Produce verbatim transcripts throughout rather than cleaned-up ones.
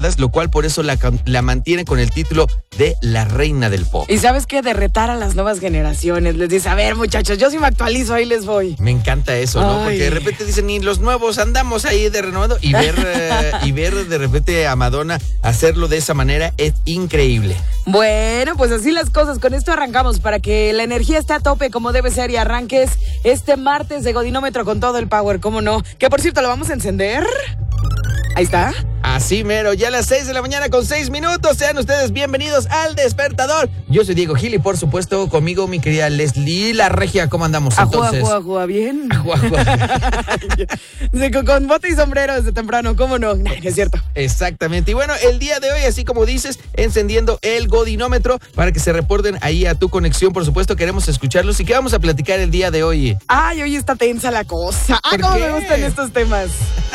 décadas, lo cual por eso la, la mantiene con el título de la reina del pop. Y sabes qué, de retar a las nuevas generaciones, les dice, a ver muchachos, yo sí me actualizo, ahí les voy. Me encanta eso, ¿no? Ay. Porque de repente dicen, y los nuevos andamos ahí de renovado, y ver, eh, y ver de repente a Madonna hacerlo de esa manera es increíble. Bueno, pues así las cosas, con esto arrancamos para que la energía esté a tope como debe ser y arranques este martes de Godinómetro con todo el power, ¿cómo no? Que por cierto, ¿lo vamos a encender? Ahí está. Así mero, ya a las seis de la mañana con seis minutos. Sean ustedes bienvenidos al Despertador. Yo soy Diego Gil y por supuesto conmigo mi querida Leslie La Regia. ¿Cómo andamos Ajua, entonces? ajua, ajua, bien. Ajua, ajua. Sí, con, con bote y sombrero desde temprano, ¿cómo no? Nah, es cierto. Exactamente. Y bueno, el día de hoy, así como dices, encendiendo el Godinómetro para que se reporten ahí a tu conexión. Por supuesto, queremos escucharlos. ¿Y qué vamos a platicar el día de hoy? Ay, hoy está tensa la cosa. Ah, ¿Por cómo qué? me gustan estos temas.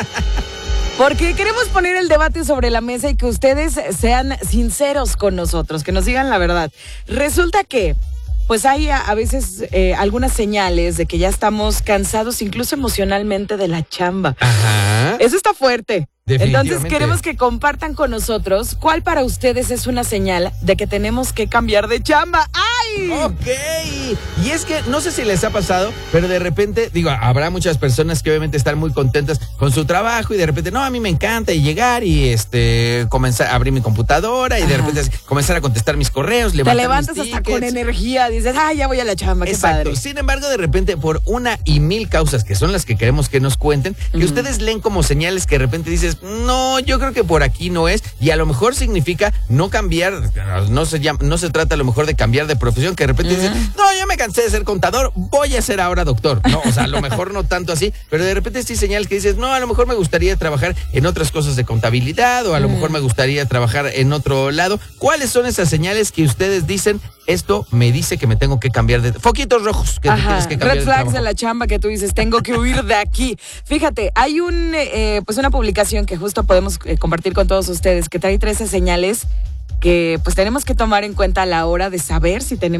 Porque queremos poner el debate sobre la mesa y que ustedes sean sinceros con nosotros, que nos digan la verdad. Resulta que, pues hay a, a veces eh, algunas señales de que ya estamos cansados, incluso emocionalmente, de la chamba. Ajá. Eso está fuerte. Definitivamente. Entonces queremos que compartan con nosotros cuál para ustedes es una señal de que tenemos que cambiar de chamba. ¡Ay! Ok, y es que no sé si les ha pasado, pero de repente, digo, habrá muchas personas que obviamente están muy contentas con su trabajo y de repente, no, a mí me encanta y llegar y este comenzar a abrir mi computadora y Ajá. de repente comenzar a contestar mis correos, te levantas hasta con energía, dices, ah, ya voy a la chamba, qué Exacto. padre. Sin embargo, de repente, por una y mil causas que son las que queremos que nos cuenten, que uh-huh. ustedes leen como señales que de repente dices, no, yo creo que por aquí no es, y a lo mejor significa no cambiar, no se llama, no se trata a lo mejor de cambiar de profesión, que de repente uh-huh. dices, no, yo me cansé de ser contador, voy a ser ahora doctor. No, o sea, a lo mejor no tanto así, pero de repente sí señales que dices, no, a lo mejor me gustaría trabajar en otras cosas de contabilidad, o a lo uh-huh. mejor me gustaría trabajar en otro lado. ¿Cuáles son esas señales que ustedes dicen, esto me dice que me tengo que cambiar de... Foquitos rojos que Ajá. te tienes que cambiar Red de flags trabajo. de la chamba que tú dices, tengo que huir de aquí. Fíjate, hay un eh, pues una publicación que justo podemos eh, compartir con todos ustedes que trae trece señales que pues tenemos que tomar en cuenta a la hora de saber si tenemos